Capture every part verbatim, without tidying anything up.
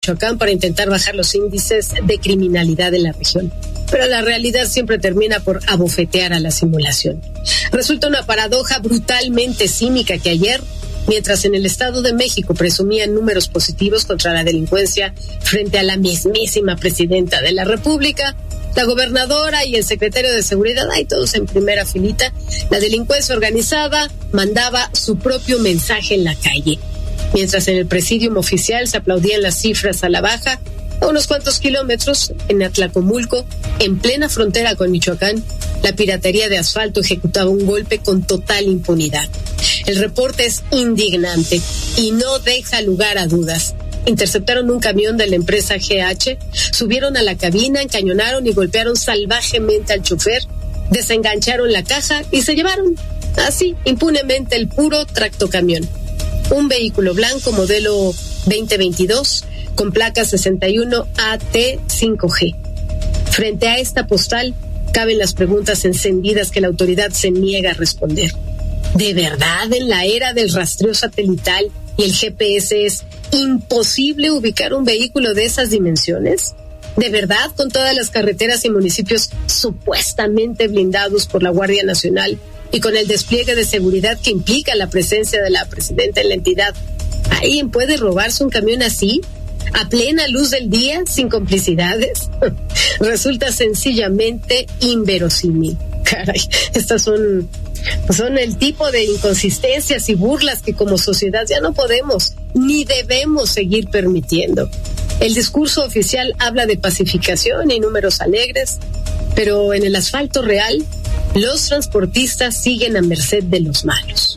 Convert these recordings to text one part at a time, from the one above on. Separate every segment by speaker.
Speaker 1: Michoacán para intentar bajar los índices de criminalidad en la región. Pero la realidad siempre termina por abofetear a la simulación. Resulta una paradoja brutalmente cínica que ayer, mientras en el Estado de México presumían números positivos contra la delincuencia frente a la mismísima presidenta de la República, la gobernadora y el secretario de Seguridad, ahí todos en primera filita, la delincuencia organizada mandaba su propio mensaje en la calle. Mientras en el presidium oficial se aplaudían las cifras a la baja, a unos cuantos kilómetros, en Atlacomulco, en plena frontera con Michoacán, la piratería de asfalto ejecutaba un golpe con total impunidad. El reporte es indignante y no deja lugar a dudas. Interceptaron un camión de la empresa G H, subieron a la cabina, encañonaron y golpearon salvajemente al chofer, desengancharon la caja y se llevaron, así, impunemente el puro tractocamión. Un vehículo blanco modelo veinte veintidós con placa sesenta y uno A T cinco G. Frente a esta postal caben las preguntas encendidas que la autoridad se niega a responder. ¿De verdad en la era del rastreo satelital y el G P S es imposible ubicar un vehículo de esas dimensiones? ¿De verdad, con todas las carreteras y municipios supuestamente blindados por la Guardia Nacional y con el despliegue de seguridad que implica la presencia de la presidenta en la entidad, alguien puede robarse un camión así, a plena luz del día, sin complicidades? Resulta sencillamente inverosímil. Caray, estas son, son el tipo de inconsistencias y burlas que como sociedad ya no podemos ni debemos seguir permitiendo. El discurso oficial habla de pacificación y números alegres, pero en el asfalto real, los transportistas siguen a merced de los malos.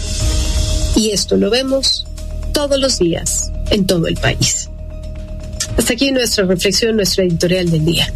Speaker 1: Y esto lo vemos todos los días en todo el país. Hasta aquí nuestra reflexión, nuestra editorial del día.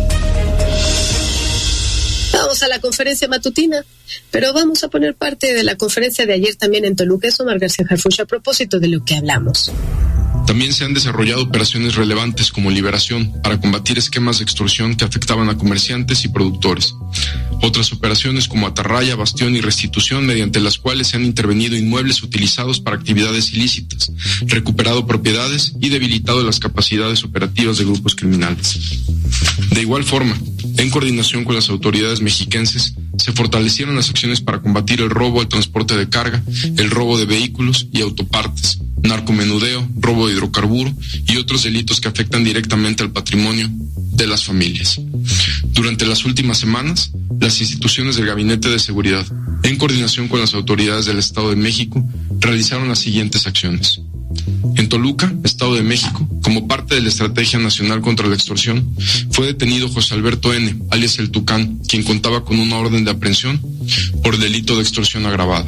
Speaker 1: Vamos a la conferencia matutina, pero vamos a poner parte de la conferencia de ayer también en Toluca. Es Omar García Harfuch a propósito de lo que hablamos.
Speaker 2: También se han desarrollado operaciones relevantes como Liberación para combatir esquemas de extorsión que afectaban a comerciantes y productores. Otras operaciones como Atarraya, Bastión y Restitución, mediante las cuales se han intervenido inmuebles utilizados para actividades ilícitas, recuperado propiedades y debilitado las capacidades operativas de grupos criminales. De igual forma, en coordinación con las autoridades mexiquenses, se fortalecieron las acciones para combatir el robo al transporte de carga, el robo de vehículos y autopartes, narcomenudeo, robo de hidrocarburo y otros delitos que afectan directamente al patrimonio de las familias. Durante las últimas semanas, las instituciones del Gabinete de Seguridad, en coordinación con las autoridades del Estado de México, realizaron las siguientes acciones. En Toluca, Estado de México, como parte de la Estrategia Nacional contra la Extorsión, fue detenido José Alberto N., alias El Tucán, quien contaba con una orden de aprehensión por delito de extorsión agravada.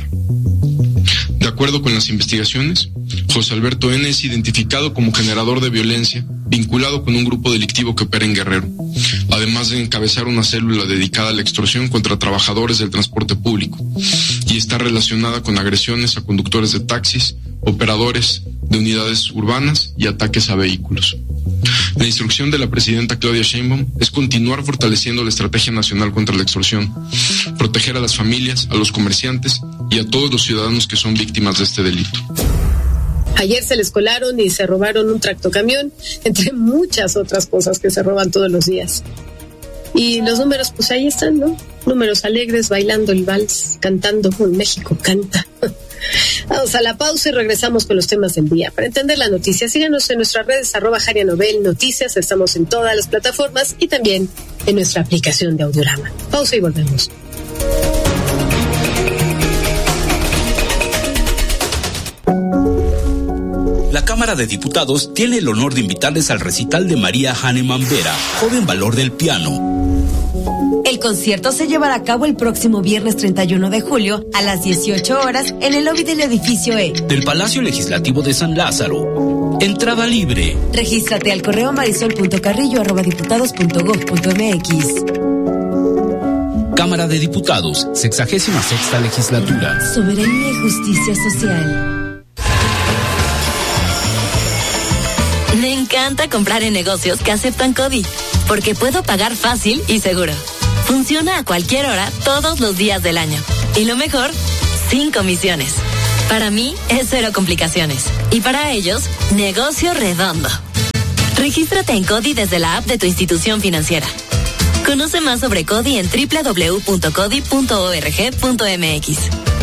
Speaker 2: De acuerdo con las investigaciones, José Alberto N. es identificado como generador de violencia, vinculado con un grupo delictivo que opera en Guerrero, además de encabezar una célula dedicada a la extorsión contra trabajadores del transporte público, y está relacionada con agresiones a conductores de taxis, operadores de unidades urbanas y ataques a vehículos. La instrucción de la presidenta Claudia Sheinbaum es continuar fortaleciendo la Estrategia Nacional contra la Extorsión, proteger a las familias, a los comerciantes y a todos los ciudadanos que son víctimas de este delito.
Speaker 1: Ayer se les colaron y se robaron un tractocamión, entre muchas otras cosas que se roban todos los días. Y los números, pues ahí están, ¿no? Números alegres, bailando el vals, cantando, un México canta. Vamos a la pausa y regresamos con los temas del día. Para entender la noticia, síganos en nuestras redes, arroba Jaria Novel Noticias. Estamos en todas las plataformas y también en nuestra aplicación de Audiorama. Pausa y volvemos.
Speaker 3: La Cámara de Diputados tiene el honor de invitarles al recital de María Hahnemann Vera, Joven Valor del Piano.
Speaker 4: El concierto se llevará a cabo el próximo viernes treinta y uno de julio a las dieciocho horas en el lobby del edificio E
Speaker 3: del Palacio Legislativo de San Lázaro. Entrada libre.
Speaker 4: Regístrate al correo marisol punto carrillo arroba diputados punto gob punto mx.
Speaker 3: Cámara de Diputados, sexagésima sexta legislatura.
Speaker 4: Soberanía y justicia social.
Speaker 5: Me encanta comprar en negocios que aceptan CODI, porque puedo pagar fácil y seguro. Funciona a cualquier hora, todos los días del año. Y lo mejor, sin comisiones. Para mí, es cero complicaciones. Y para ellos, negocio redondo. Regístrate en CODI desde la app de tu institución financiera. Conoce más sobre CODI en doble u doble u doble u punto codi punto org punto m x.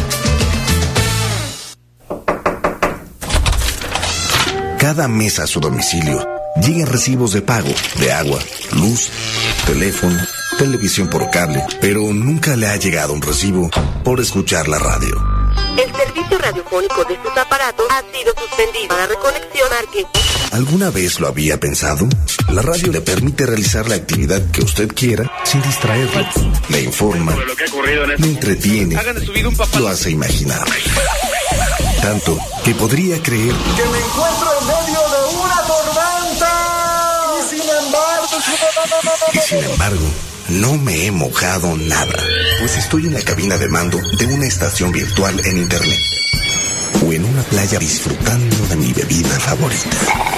Speaker 6: Cada mes a su domicilio llegan recibos de pago de agua, luz, teléfono, televisión por cable, pero nunca le ha llegado un recibo por escuchar la radio.
Speaker 7: El servicio radiofónico de sus aparatos ha sido suspendido. Para reconexión, marque.
Speaker 6: ¿Alguna vez lo había pensado? La radio le permite realizar la actividad que usted quiera sin distraerlo. Le informa, le entretiene, lo hace imaginar. Tanto que podría creer
Speaker 8: que me encuentro en medio de una tormenta. Y sin embargo...
Speaker 6: Y sin embargo, no me he mojado nada, pues estoy en la cabina de mando de una estación virtual en internet. O en una playa disfrutando de mi bebida favorita.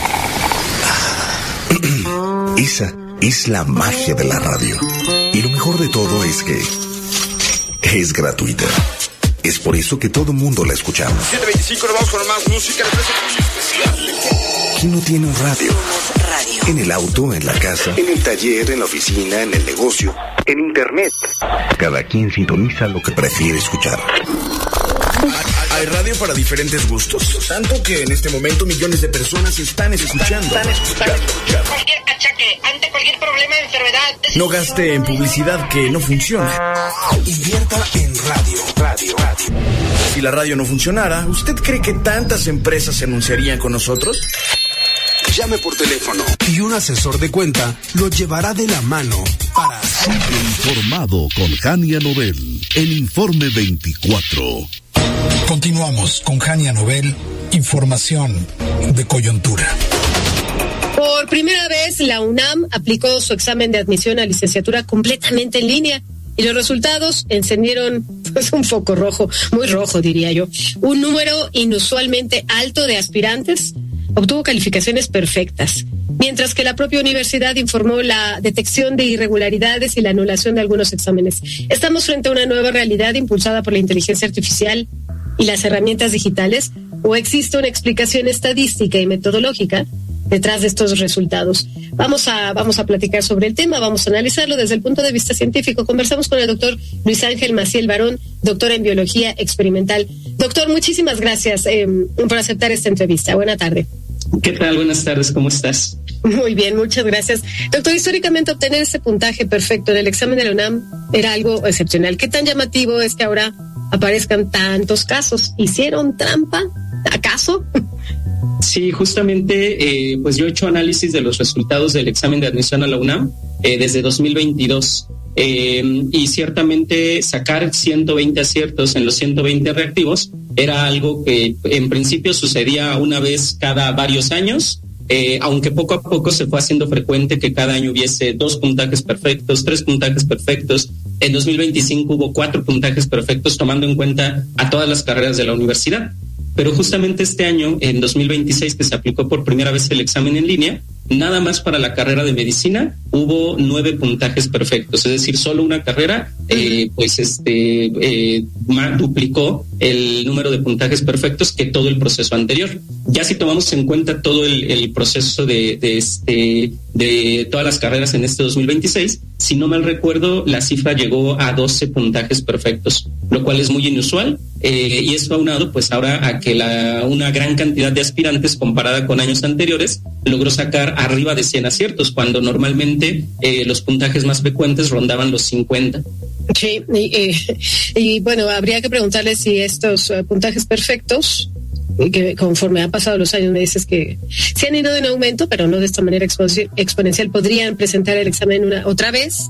Speaker 6: Esa es la magia de la radio. Y lo mejor de todo es que es gratuita. Es por eso que todo mundo la escuchamos.
Speaker 9: siete veinticinco, nos vamos con más música.
Speaker 6: ¿Quién no tiene un radio? Radio? En el auto, en la casa, en el taller, en la oficina, en el negocio, en internet. Cada quien sintoniza lo que prefiere escuchar.
Speaker 9: Hay radio para diferentes gustos, tanto que en este momento millones de personas están escuchando.
Speaker 10: Están escuchando. Cualquier achaque, ante cualquier problema, enfermedad.
Speaker 9: No gaste en publicidad que no funciona. Invierta en radio. Radio, radio. Si la radio no funcionara, ¿usted cree que tantas empresas se anunciarían con nosotros?
Speaker 11: Llame por teléfono y un asesor de cuenta lo llevará de la mano para siempre
Speaker 12: informado con Jania Nobel, el Informe veinticuatro.
Speaker 13: Continuamos con Jania Nobel, información de coyuntura.
Speaker 1: Por primera vez, la UNAM aplicó su examen de admisión a licenciatura completamente en línea y los resultados encendieron pues un foco rojo, muy rojo diría yo. Un número inusualmente alto de aspirantes obtuvo calificaciones perfectas, mientras que la propia universidad informó la detección de irregularidades y la anulación de algunos exámenes. Estamos frente a una nueva realidad impulsada por la inteligencia artificial y las herramientas digitales, o existe una explicación estadística y metodológica detrás de estos resultados. Vamos a, vamos a platicar sobre el tema, vamos a analizarlo desde el punto de vista científico. Conversamos con el doctor Luis Ángel Maciel Barón, doctor en biología experimental. Doctor, muchísimas gracias eh, por aceptar esta entrevista. Buena tarde.
Speaker 14: ¿Qué tal? Buenas tardes, ¿cómo estás?
Speaker 1: Muy bien, muchas gracias. Doctor, históricamente obtener ese puntaje perfecto en el examen de la UNAM era algo excepcional. ¿Qué tan llamativo es que ahora aparezcan tantos casos? ¿Hicieron trampa? ¿Acaso?
Speaker 14: Sí, justamente, eh, pues yo he hecho análisis de los resultados del examen de admisión a la UNAM eh, desde dos mil veintidós. Eh, y ciertamente sacar ciento veinte aciertos en los ciento veinte reactivos era algo que en principio sucedía una vez cada varios años, eh, aunque poco a poco se fue haciendo frecuente que cada año hubiese dos puntajes perfectos, tres puntajes perfectos. En dos mil veinticinco hubo cuatro puntajes perfectos, tomando en cuenta a todas las carreras de la universidad. Pero justamente este año, en dos mil veintiséis, que se aplicó por primera vez el examen en línea, nada más para la carrera de medicina hubo nueve puntajes perfectos, es decir, solo una carrera eh, pues este eh, duplicó el número de puntajes perfectos que todo el proceso anterior. Ya si tomamos en cuenta todo el, el proceso de, de este de todas las carreras en este dos mil veintiséis, si no mal recuerdo, la cifra llegó a doce puntajes perfectos, lo cual es muy inusual. Eh, y esto aunado pues ahora a que la, una gran cantidad de aspirantes comparada con años anteriores logró sacar arriba de cien aciertos, cuando normalmente eh, los puntajes más frecuentes rondaban los cincuenta.
Speaker 1: Sí, y, eh, y bueno, habría que preguntarle si estos uh, puntajes perfectos, que conforme han pasado los años, me dices que se han ido en aumento, pero no de esta manera expo- exponencial, podrían presentar el examen una otra vez,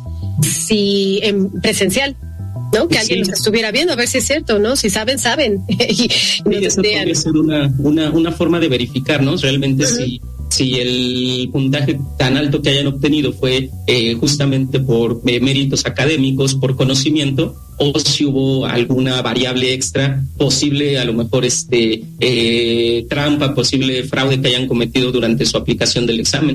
Speaker 1: si en presencial, ¿no? Que alguien sí nos estuviera viendo, a ver si es cierto, ¿no? Si saben, saben. y
Speaker 14: sí, eso podría ser una, una, una forma de verificar, ¿no? Realmente uh-huh. si, si el puntaje tan alto que hayan obtenido fue eh, justamente por eh, méritos académicos, por conocimiento, o si hubo alguna variable extra, posible a lo mejor este eh, trampa, posible fraude que hayan cometido durante su aplicación del examen.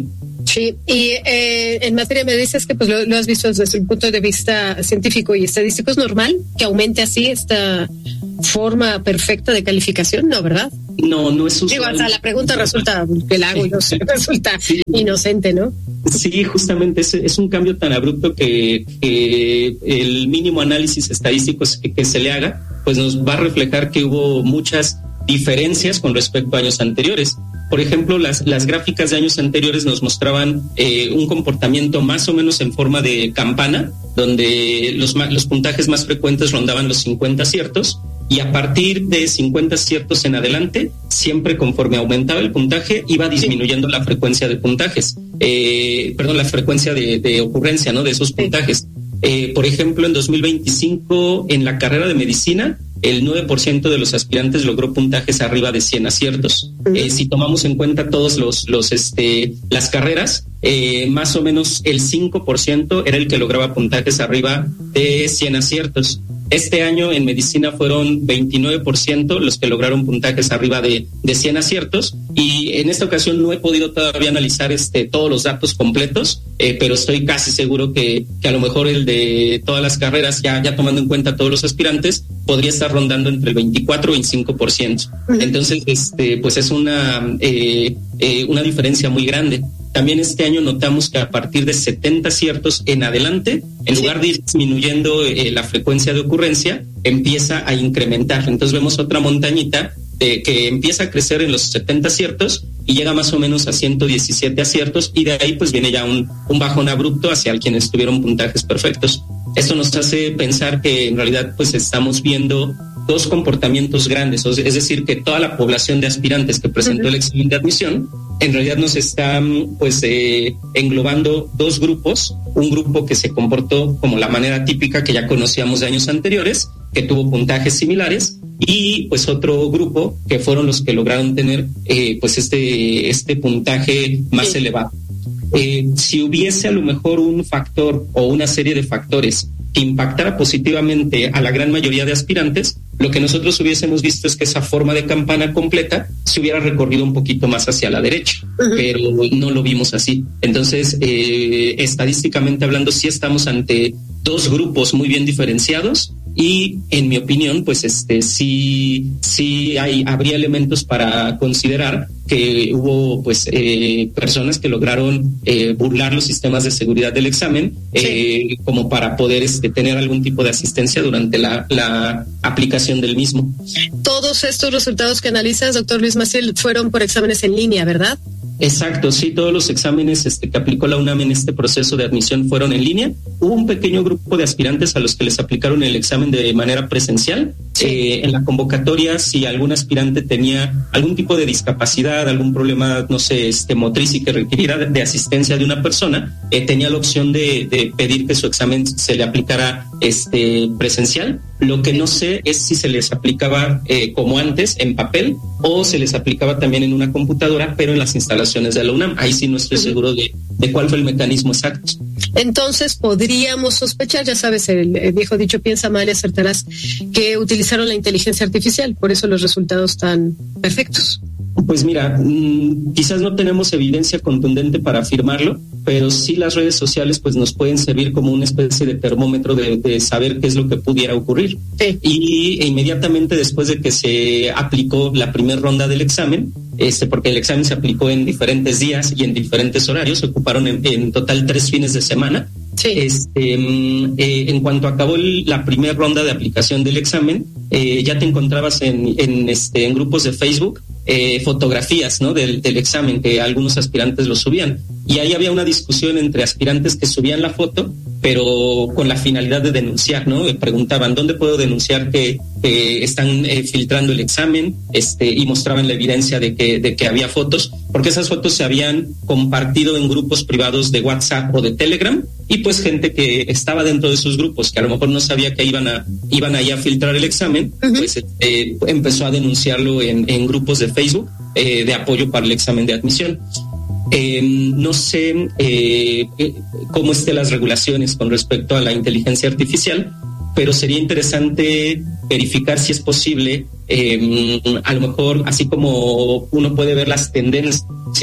Speaker 1: Sí, y eh, en materia me dices que pues lo, lo has visto desde el punto de vista científico y estadístico. ¿Es normal que aumente así esta forma perfecta de calificación? No, ¿verdad?
Speaker 14: No, no es usual.
Speaker 1: Digo, hasta la pregunta resulta, que la hago yo, resulta sí. inocente, ¿no?
Speaker 14: Sí, justamente es, es un cambio tan abrupto que, que el mínimo análisis estadístico que, que se le haga, pues nos va a reflejar que hubo muchas diferencias con respecto a años anteriores. Por ejemplo, las, las gráficas de años anteriores nos mostraban eh, un comportamiento más o menos en forma de campana, donde los, los puntajes más frecuentes rondaban los cincuenta aciertos, y a partir de cincuenta aciertos en adelante, siempre conforme aumentaba el puntaje, iba disminuyendo la frecuencia de puntajes, eh, perdón, la frecuencia de, de ocurrencia, ¿no?, de esos puntajes. Eh, por ejemplo, en dos mil veinticinco, en la carrera de medicina, el nueve por ciento de los aspirantes logró puntajes arriba de cien aciertos. Uh-huh. Eh, si tomamos en cuenta todos los, los este, las carreras, eh, más o menos el cinco por ciento era el que lograba puntajes arriba de cien aciertos. Este año en medicina fueron veintinueve por ciento los que lograron puntajes arriba de, de cien aciertos, y en esta ocasión no he podido todavía analizar este, todos los datos completos, eh, pero estoy casi seguro que, que a lo mejor el de todas las carreras, ya, ya tomando en cuenta todos los aspirantes, podría estar rondando entre el veinticuatro y veinticinco por ciento. Uh-huh. Entonces, este, pues es una, eh, eh, una diferencia muy grande. También este año notamos que a partir de setenta aciertos en adelante, en sí. lugar de ir disminuyendo eh, la frecuencia de ocurrencia, empieza a incrementar. Entonces vemos otra montañita de que empieza a crecer en los setenta aciertos y llega más o menos a ciento diecisiete aciertos, y de ahí pues viene ya un, un bajón abrupto hacia quienes tuvieron puntajes perfectos. Esto nos hace pensar que en realidad pues estamos viendo dos comportamientos grandes, es decir, que toda la población de aspirantes que presentó uh-huh. el examen de admisión, en realidad nos están pues eh, englobando dos grupos, un grupo que se comportó como la manera típica que ya conocíamos de años anteriores, que tuvo puntajes similares, y pues otro grupo que fueron los que lograron tener eh, pues este, este puntaje más sí. elevado. Eh, si hubiese a lo mejor un factor o una serie de factores que impactara positivamente a la gran mayoría de aspirantes, lo que nosotros hubiésemos visto es que esa forma de campana completa se hubiera recorrido un poquito más hacia la derecha, uh-huh. pero no lo vimos así. Entonces, eh, estadísticamente hablando, sí estamos ante dos grupos muy bien diferenciados, y en mi opinión, pues este sí, sí hay, habría elementos para considerar que hubo pues eh, personas que lograron eh, burlar los sistemas de seguridad del examen, sí. eh, como para poder este, tener algún tipo de asistencia durante la, la aplicación del mismo.
Speaker 1: Todos estos resultados que analizas, doctor Luis Maciel, fueron por exámenes en línea, ¿verdad?
Speaker 14: Exacto, sí, todos los exámenes este, que aplicó la UNAM en este proceso de admisión fueron en línea. Hubo un pequeño grupo de aspirantes a los que les aplicaron el examen de manera presencial. Sí. Eh, en la convocatoria, si algún aspirante tenía algún tipo de discapacidad, algún problema, no sé, este, motriz y que requiriera de, de asistencia de una persona, eh, tenía la opción de, de pedir que su examen se le aplicara este, presencial. Lo que no sé es si se les aplicaba eh, como antes en papel o se les aplicaba también en una computadora, pero en las instalaciones de la UNAM. Ahí sí no estoy uh-huh. seguro de, de cuál fue el mecanismo exacto.
Speaker 1: Entonces podríamos sospechar, ya sabes, el, el viejo dicho, piensa mal y acertarás, que utilizaron la inteligencia artificial, por eso los resultados tan perfectos.
Speaker 14: Pues mira, mmm, quizás no tenemos evidencia contundente para afirmarlo, pero sí las redes sociales pues nos pueden servir como una especie de termómetro de, de saber qué es lo que pudiera ocurrir. Sí. Y inmediatamente después de que se aplicó la primera ronda del examen, este, porque el examen se aplicó en diferentes días y en diferentes horarios, se ocuparon en, en total tres fines de semana. Sí. Este, eh, en cuanto acabó el, la primera ronda de aplicación del examen, eh, ya te encontrabas en, en, este, en grupos de Facebook eh, fotografías, ¿no?, del, del examen, que algunos aspirantes lo subían. Y ahí había una discusión entre aspirantes que subían la foto, pero con la finalidad de denunciar, ¿no? Me preguntaban, ¿dónde puedo denunciar que, que están eh, filtrando el examen? Este, y mostraban la evidencia de que, de que había fotos, porque esas fotos se habían compartido en grupos privados de WhatsApp o de Telegram, y pues gente que estaba dentro de esos grupos, que a lo mejor no sabía que iban a iban allá a filtrar el examen, uh-huh. pues eh, empezó a denunciarlo en, en grupos de Facebook eh, de apoyo para el examen de admisión. Eh, no sé eh, cómo estén las regulaciones con respecto a la inteligencia artificial, pero sería interesante verificar si es posible, eh, a lo mejor, así como uno puede ver las tendencias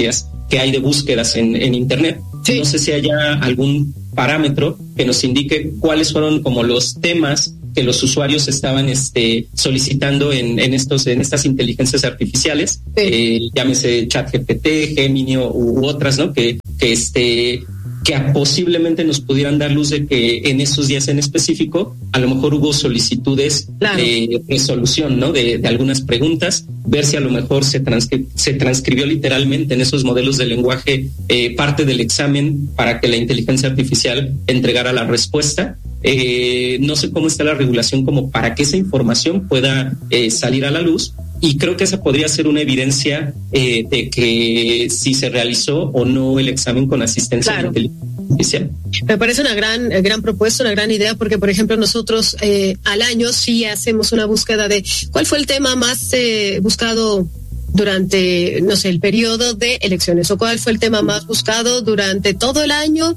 Speaker 14: que hay de búsquedas en, en Internet. Sí. No sé si haya algún parámetro que nos indique cuáles fueron como los temas que los usuarios estaban este, solicitando en, en estos en estas inteligencias artificiales, sí. eh, llámese ChatGPT, Gemini u, u otras, ¿no? Que, que este que posiblemente nos pudieran dar luz de que en esos días en específico a lo mejor hubo solicitudes claro. de resolución, ¿no? De, de algunas preguntas, ver si a lo mejor se, transcri- se transcribió literalmente en esos modelos de lenguaje eh, parte del examen para que la inteligencia artificial entregara la respuesta. Eh, no sé cómo está la regulación como para que esa información pueda eh, salir a la luz. Y creo que esa podría ser una evidencia eh, de que si se realizó o no el examen con asistencia claro. de inteligencia artificial.
Speaker 1: Me parece una gran, gran propuesta, una gran idea, porque, por ejemplo, nosotros eh, al año sí hacemos una búsqueda de cuál fue el tema más eh, buscado durante, no sé, el periodo de elecciones, o cuál fue el tema más buscado durante todo el año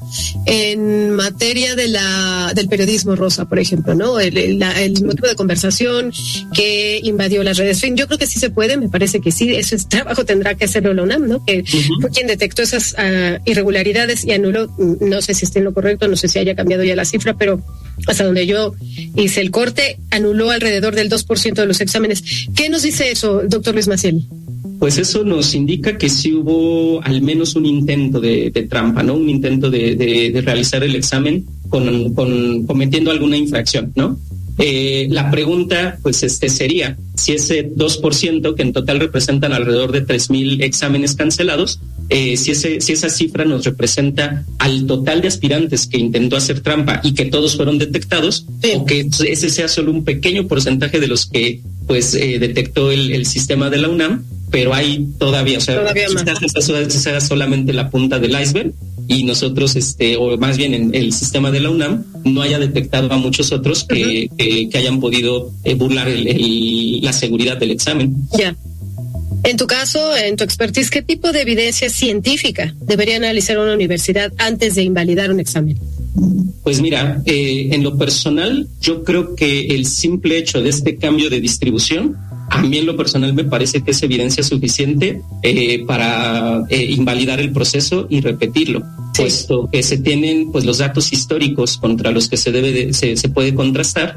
Speaker 1: en materia de la del periodismo rosa, por ejemplo, ¿no? El, el, la, el motivo de conversación que invadió las redes. Yo creo que sí se puede, me parece que sí, ese trabajo tendrá que hacerlo la UNAM, ¿no? Que uh-huh. fue quien detectó esas uh, irregularidades y anuló, no sé si esté en lo correcto, no sé si haya cambiado ya la cifra, pero hasta donde yo hice el corte, anuló alrededor del dos por ciento de los exámenes. ¿Qué nos dice eso, doctor Luis Maciel?
Speaker 14: Pues eso nos indica que sí hubo al menos un intento de, de trampa, ¿no? Un intento de, de, de realizar el examen con, con cometiendo alguna infracción, ¿no? Eh, la pregunta, pues, este sería si ese dos por ciento, que en total representan alrededor de tres mil exámenes cancelados, eh, si ese, si esa cifra nos representa al total de aspirantes que intentó hacer trampa y que todos fueron detectados, sí. o que ese sea solo un pequeño porcentaje de los que, pues, eh, detectó el, el sistema de la UNAM. Pero hay todavía, o sea, todavía quizás esa sea solamente la punta del iceberg y nosotros, este, o más bien en el sistema de la UNAM, no haya detectado a muchos otros que, uh-huh. que, que hayan podido eh, burlar el, el, la seguridad del examen.
Speaker 1: Ya. En tu caso, en tu expertise, ¿qué tipo de evidencia científica debería analizar una universidad antes de invalidar un examen?
Speaker 14: Pues mira, eh, en lo personal, yo creo que el simple hecho de este cambio de distribución, a mí en lo personal me parece que es evidencia suficiente eh, para eh, invalidar el proceso y repetirlo, sí. puesto que se tienen pues los datos históricos contra los que se debe de, se, se puede contrastar.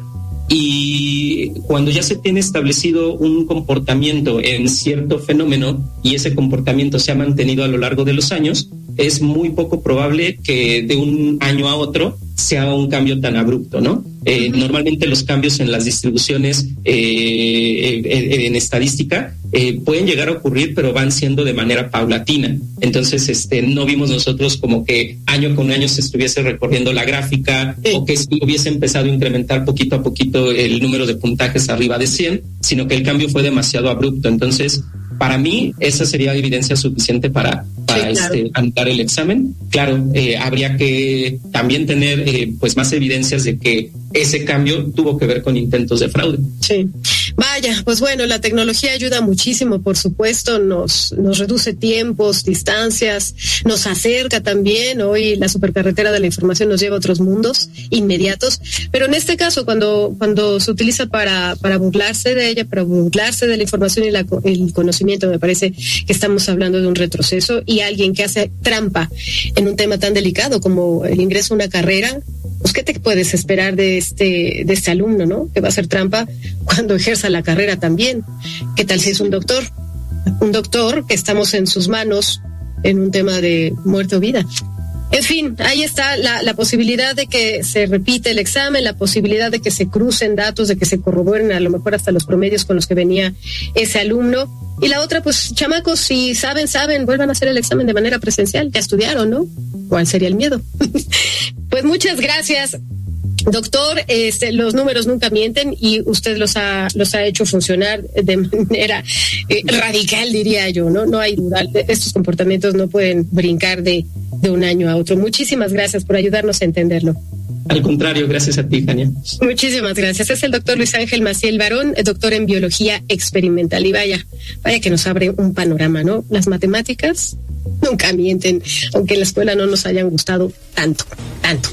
Speaker 14: Y cuando ya se tiene establecido un comportamiento en cierto fenómeno y ese comportamiento se ha mantenido a lo largo de los años, es muy poco probable que de un año a otro sea un cambio tan abrupto, ¿no? Eh, uh-huh. Normalmente los cambios en las distribuciones eh, en, en estadística eh, pueden llegar a ocurrir, pero van siendo de manera paulatina. Entonces, este, no vimos nosotros como que año con año se estuviese recorriendo la gráfica sí. o que hubiese empezado a incrementar poquito a poquito el número de puntajes arriba de cien, sino que el cambio fue demasiado abrupto. Entonces, para mí, esa sería evidencia suficiente para, para sí, claro. este, anular el examen. Claro, eh, habría que también tener eh, pues más evidencias de que ese cambio tuvo que ver con intentos de fraude.
Speaker 1: Sí. Vaya, pues bueno, la tecnología ayuda muchísimo, por supuesto, nos, nos reduce tiempos, distancias, nos acerca también. Hoy la supercarretera de la información nos lleva a otros mundos inmediatos, pero en este caso, cuando, cuando se utiliza para, para burlarse de ella, para burlarse de la información y la, el conocimiento, me parece que estamos hablando de un retroceso, y alguien que hace trampa en un tema tan delicado como el ingreso a una carrera, pues ¿qué te puedes esperar de este, de este alumno, no? Que va a hacer trampa cuando ejerza la carrera también. ¿Qué tal si es un doctor? Un doctor que estamos en sus manos en un tema de muerte o vida. En fin, ahí está la, la posibilidad de que se repite el examen, la posibilidad de que se crucen datos, de que se corroboren a lo mejor hasta los promedios con los que venía ese alumno. Y la otra, pues, chamacos, si saben, saben, vuelvan a hacer el examen de manera presencial. Ya estudiaron, ¿no? ¿Cuál sería el miedo? Pues muchas gracias, doctor. Este, los números nunca mienten y usted los ha, los ha hecho funcionar de manera eh, radical, diría yo, ¿no? No hay duda. Estos comportamientos no pueden brincar de, de un año a otro. Muchísimas gracias por ayudarnos a entenderlo.
Speaker 14: Al contrario, gracias a ti, Jania.
Speaker 1: Muchísimas gracias. Es el doctor Luis Ángel Maciel Barón, doctor en biología experimental. Y vaya, vaya que nos abre un panorama, ¿no? Las matemáticas nunca mienten, aunque en la escuela no nos hayan gustado tanto, tanto.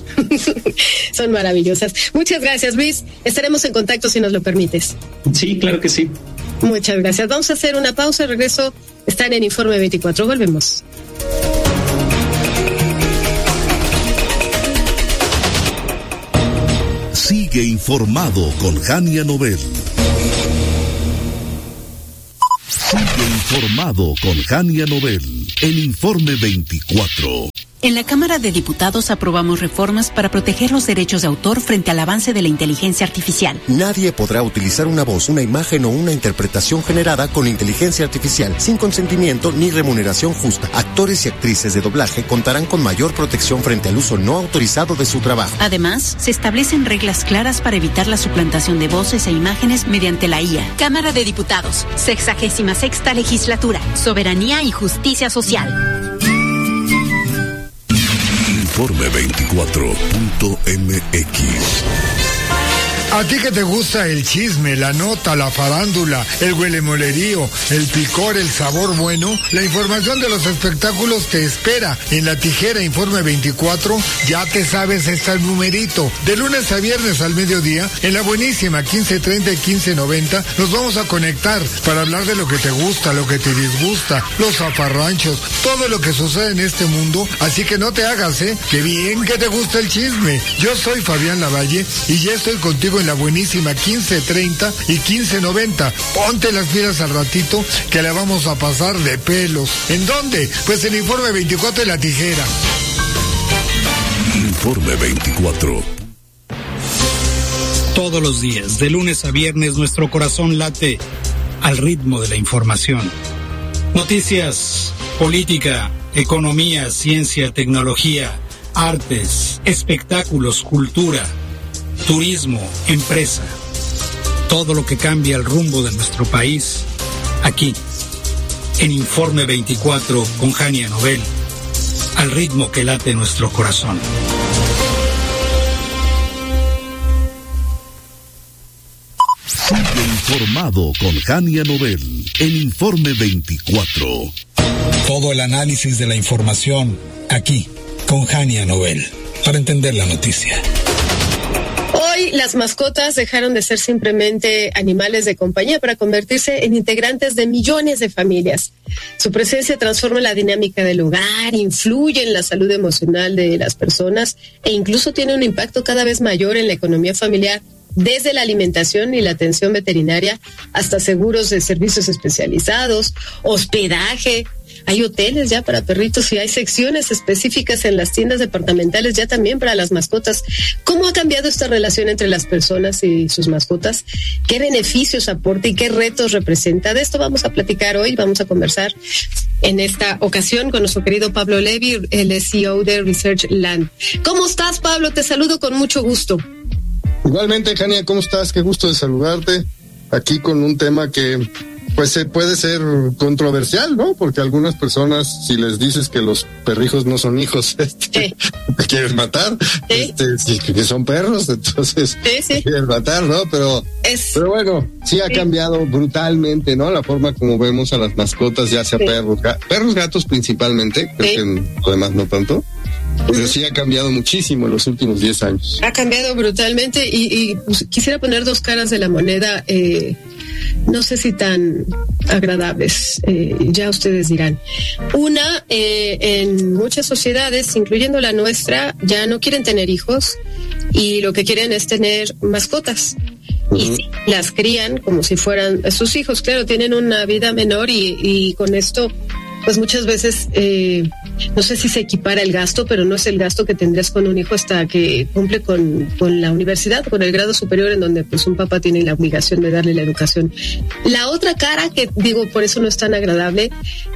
Speaker 1: Son maravillosas. Muchas gracias, Luis. Estaremos en contacto si nos lo permites.
Speaker 14: Sí, claro que sí.
Speaker 1: Muchas gracias. Vamos a hacer una pausa. Regreso. Están en Informe veinticuatro. Volvemos.
Speaker 12: Sigue informado con Jania Nobel. Sigue informado con Jania Nobel. El Informe veinticuatro.
Speaker 15: En la Cámara de Diputados aprobamos reformas para proteger los derechos de autor frente al avance de la inteligencia artificial.
Speaker 16: Nadie podrá utilizar una voz, una imagen o una interpretación generada con inteligencia artificial sin consentimiento ni remuneración justa. Actores y actrices de doblaje contarán con mayor protección frente al uso no autorizado de su trabajo.
Speaker 15: Además, se establecen reglas claras para evitar la suplantación de voces e imágenes mediante la I A.
Speaker 17: Cámara de Diputados, sexagésima sexta legislatura, soberanía y justicia social.
Speaker 12: Informe veinticuatro punto M X.
Speaker 18: A ti que te gusta el chisme, la nota, la farándula, el huelemolerío, el picor, el sabor bueno, la información de los espectáculos te espera en La Tijera Informe veinticuatro. Ya te sabes, está el numerito. De lunes a viernes al mediodía, en la buenísima quince treinta y quince noventa, nos vamos a conectar para hablar de lo que te gusta, lo que te disgusta, los zafarranchos, todo lo que sucede en este mundo. Así que no te hagas, ¿eh? ¡Qué bien que te gusta el chisme! Yo soy Fabián Lavalle y ya estoy contigo en la buenísima quince treinta y quince noventa. Ponte las pilas al ratito que la vamos a pasar de pelos. ¿En dónde? Pues en Informe veinticuatro de La Tijera.
Speaker 12: Informe veinticuatro.
Speaker 13: Todos los días, de lunes a viernes, nuestro corazón late al ritmo de la información. Noticias, política, economía, ciencia, tecnología, artes, espectáculos, cultura, turismo, empresa, todo lo que cambia el rumbo de nuestro país, aquí, en Informe veinticuatro con Jania Nobel, al ritmo que late nuestro corazón.
Speaker 12: Sigue informado con Jania Nobel, en Informe veinticuatro.
Speaker 13: Todo el análisis de la información, aquí, con Jania Nobel, para entender la noticia.
Speaker 1: Hoy las mascotas dejaron de ser simplemente animales de compañía para convertirse en integrantes de millones de familias. Su presencia transforma la dinámica del hogar, influye en la salud emocional de las personas e incluso tiene un impacto cada vez mayor en la economía familiar, desde la alimentación y la atención veterinaria hasta seguros de servicios especializados, hospedaje. Hay hoteles ya para perritos y hay secciones específicas en las tiendas departamentales ya también para las mascotas. ¿Cómo ha cambiado esta relación entre las personas y sus mascotas? ¿Qué beneficios aporta y qué retos representa? De esto vamos a platicar hoy, vamos a conversar en esta ocasión con nuestro querido Pablo Levy, el C E O de Research Land. ¿Cómo estás, Pablo? Te saludo con mucho gusto.
Speaker 19: Igualmente, Jania, ¿cómo estás? Qué gusto de saludarte aquí con un tema que pues se puede ser controversial, ¿no? Porque algunas personas, si les dices que los perrijos no son hijos, este, sí. te quieren matar, sí. este, si, que son perros, entonces sí, sí. te quieren matar, ¿no? Pero, es... pero bueno, sí ha sí. cambiado brutalmente, ¿no? La forma como vemos a las mascotas, ya sea sí. perros, ga- perros, gatos principalmente, creo sí. que en lo demás no tanto. Pero sí ha cambiado muchísimo en los últimos diez años.
Speaker 1: Ha cambiado brutalmente y, y pues, quisiera poner dos caras de la moneda, eh, no sé si tan agradables, eh, ya ustedes dirán. Una, eh, en muchas sociedades, incluyendo la nuestra, ya no quieren tener hijos y lo que quieren es tener mascotas. Uh-huh. Y sí, las crían como si fueran sus hijos. Claro, tienen una vida menor y, y con esto, pues muchas veces... Eh, no sé si se equipara el gasto, pero no es el gasto que tendrías con un hijo hasta que cumple con, con la universidad, con el grado superior, en donde pues un papá tiene la obligación de darle la educación. La otra cara, que digo, por eso no es tan agradable,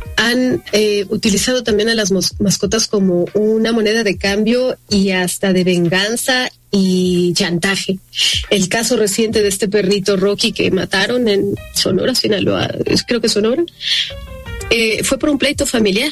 Speaker 1: han eh, utilizado también a las mos- mascotas como una moneda de cambio y hasta de venganza y chantaje. El caso reciente de este perrito Rocky que mataron en Sonora, Sinaloa, creo que Sonora, eh, fue por un pleito familiar.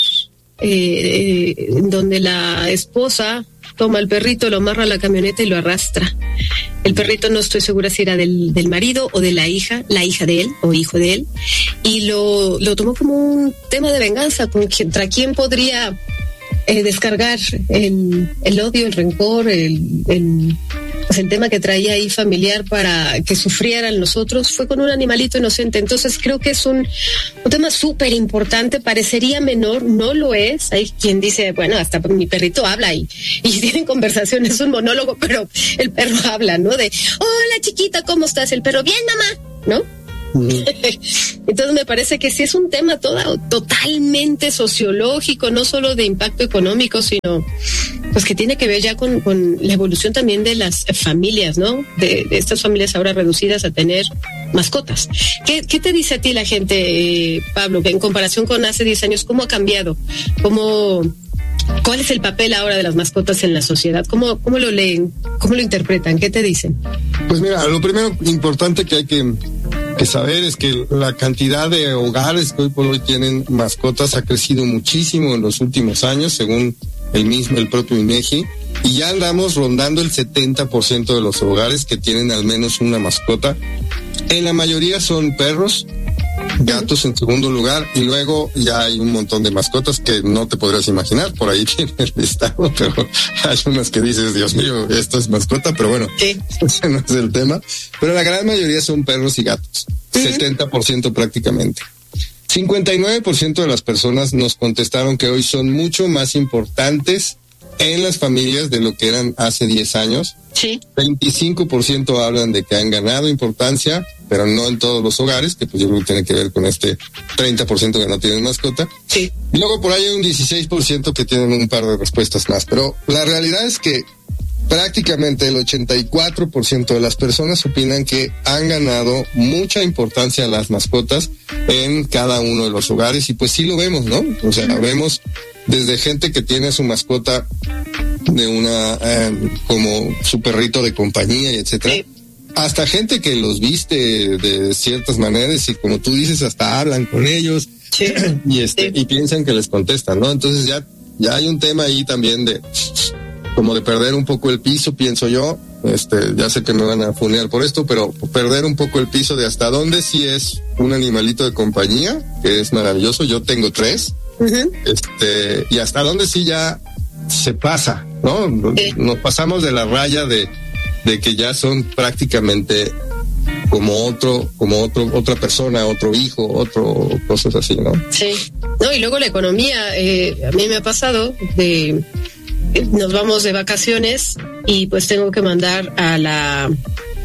Speaker 1: Eh, eh, donde la esposa toma al perrito, lo amarra a la camioneta y lo arrastra. El perrito no estoy segura si era del, del marido o de la hija, la hija de él o hijo de él, y lo, lo tomó como un tema de venganza contra quién podría eh, descargar el, el odio, el rencor, el, el pues el tema que traía ahí familiar para que sufrieran los otros fue con un animalito inocente. Entonces creo que es un, un tema súper importante, parecería menor, no lo es. Hay quien dice, bueno, hasta mi perrito habla y, y tienen conversaciones, es un monólogo, pero el perro habla, ¿no? De, hola chiquita, ¿cómo estás? El perro, bien mamá, ¿no? Uh-huh. Entonces me parece que sí es un tema toda, totalmente sociológico, no solo de impacto económico, sino pues que tiene que ver ya con, con la evolución también de las familias, ¿no? De, de estas familias ahora reducidas a tener mascotas. ¿Qué, qué te dice a ti la gente, eh, Pablo, que en comparación con hace diez años, cómo ha cambiado? ¿Cómo, cuál es el papel ahora de las mascotas en la sociedad? ¿Cómo, cómo lo leen? ¿Cómo lo interpretan? ¿Qué te dicen?
Speaker 19: Pues mira, lo primero importante que hay que que saber es que la cantidad de hogares que hoy por hoy tienen mascotas ha crecido muchísimo en los últimos años, según el mismo, el propio INEGI, y ya andamos rondando el setenta por ciento de los hogares que tienen al menos una mascota. En la mayoría son perros, gatos en segundo lugar, y luego ya hay un montón de mascotas que no te podrías imaginar, por ahí tiene el listado, pero hay unas que dices, Dios mío, esto es mascota, pero bueno, sí. Ese no es el tema. Pero la gran mayoría son perros y gatos, uh-huh. setenta por ciento prácticamente. cincuenta y nueve por ciento de las personas nos contestaron que hoy son mucho más importantes en las familias de lo que eran hace diez años.
Speaker 1: Sí.
Speaker 19: veinticinco por ciento hablan de que han ganado importancia, pero no en todos los hogares, que pues yo creo que tiene que ver con este treinta por ciento que no tienen mascota.
Speaker 1: Sí.
Speaker 19: Y luego por ahí hay un dieciséis por ciento que tienen un par de respuestas más. Pero la realidad es que prácticamente el ochenta y cuatro por ciento de las personas opinan que han ganado mucha importancia las mascotas en cada uno de los hogares. Y pues sí lo vemos, ¿no? O sea, mm. vemos desde gente que tiene a su mascota de una, eh, como su perrito de compañía y etcétera, sí. hasta gente que los viste de ciertas maneras y como tú dices, hasta hablan con ellos
Speaker 1: sí.
Speaker 19: y este sí. y piensan que les contestan, ¿no? Entonces ya, ya hay un tema ahí también de como de perder un poco el piso, pienso yo. Este, ya sé que me van a funear por esto, pero perder un poco el piso de hasta dónde sí es un animalito de compañía, que es maravilloso. Yo tengo tres. Uh-huh. Este, y hasta dónde sí ya se pasa, ¿no? Sí. Nos pasamos de la raya de, de que ya son prácticamente como otro, como otro, otra persona, otro hijo, otro, cosas así, ¿no?
Speaker 1: Sí. No, y luego la economía, eh, a mí me ha pasado de, nos vamos de vacaciones y pues tengo que mandar a la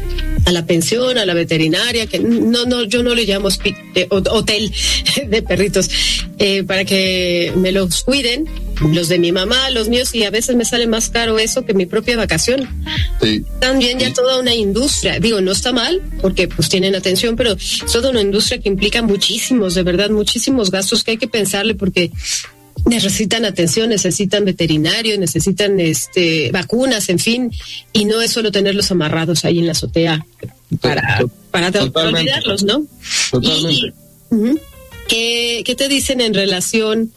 Speaker 1: a la pensión, a la veterinaria, que no, no, yo no le llamo eh, hotel de perritos, eh, para que me los cuiden, los de mi mamá, los míos, y a veces me sale más caro eso que mi propia vacación.
Speaker 19: Sí.
Speaker 1: También ya toda una industria, digo, no está mal, porque pues tienen atención, pero es toda una industria que implica muchísimos, de verdad, muchísimos gastos que hay que pensarle, porque necesitan atención, necesitan veterinario, necesitan este vacunas, en fin, y no es solo tenerlos amarrados ahí en la azotea para, para, para olvidarlos, ¿no?
Speaker 19: Totalmente.
Speaker 1: Y, uh-huh. ¿qué, ¿Qué te dicen en relación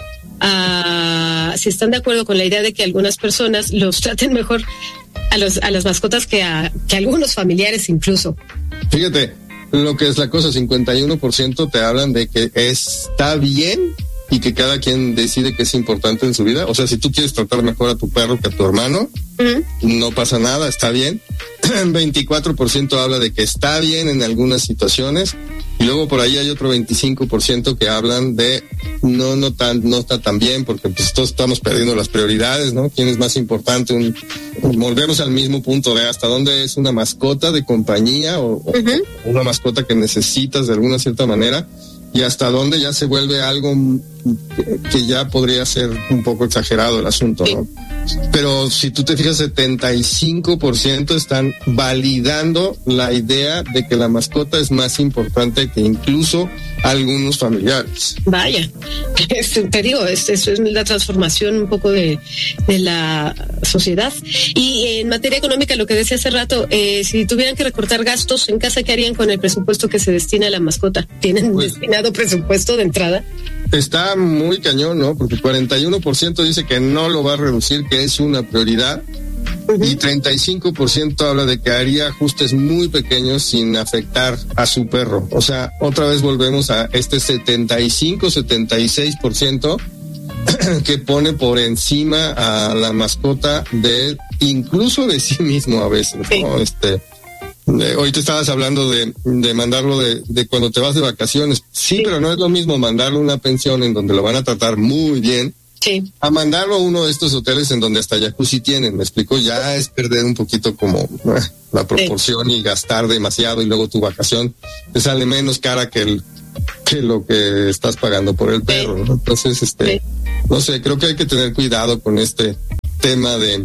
Speaker 1: a si están de acuerdo con la idea de que algunas personas los traten mejor a los a las mascotas que a, que a algunos familiares incluso?
Speaker 19: Fíjate, lo que es la cosa, cincuenta y uno por ciento te hablan de que está bien y que cada quien decide que es importante en su vida. O sea, si tú quieres tratar mejor a tu perro que a tu hermano, uh-huh. no pasa nada, está bien. veinticuatro por ciento habla de que está bien en algunas situaciones, y luego por ahí hay otro veinticinco por ciento que hablan de no no tan no está tan bien, porque pues todos estamos perdiendo las prioridades, ¿no? ¿Quién es más importante? Un, volvemos al mismo punto de hasta dónde es una mascota de compañía o, uh-huh. o una mascota que necesitas de alguna cierta manera, y hasta dónde ya se vuelve algo que, que ya podría ser un poco exagerado el asunto, ¿no? Pero si tú te fijas, setenta y cinco por ciento están validando la idea de que la mascota es más importante que incluso algunos familiares.
Speaker 1: Vaya, te digo, eso es la transformación un poco de, de la sociedad. Y en materia económica, lo que decía hace rato, eh, si tuvieran que recortar gastos en casa, ¿qué harían con el presupuesto que se destina a la mascota? ¿Tienen pues, destinado presupuesto de entrada?
Speaker 19: Está muy cañón, ¿no? Porque cuarenta y uno por ciento dice que no lo va a reducir, que es una prioridad. Uh-huh. Y treinta y cinco por ciento habla de que haría ajustes muy pequeños sin afectar a su perro. O sea, otra vez volvemos a este setenta y cinco, setenta y seis por ciento que pone por encima a la mascota de incluso de sí mismo a veces, ¿no? Sí. Este, de, hoy te estabas hablando de, de mandarlo de, de cuando te vas de vacaciones. Sí, sí, pero no es lo mismo mandarlo a una pensión en donde lo van a tratar muy bien.
Speaker 1: Sí.
Speaker 19: A mandarlo a uno de estos hoteles en donde hasta jacuzzi tienen, me explico, ya es perder un poquito como eh, la proporción, sí, y gastar demasiado, y luego tu vacación te sale menos cara que el que lo que estás pagando por el perro, ¿no? Entonces, este, sí, no sé, creo que hay que tener cuidado con este tema de